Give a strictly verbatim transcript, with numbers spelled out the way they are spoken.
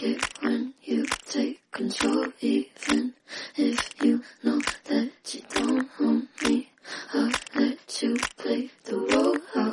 like it when you take control, even if you know that you don't own me. I'll let you play the role. I'll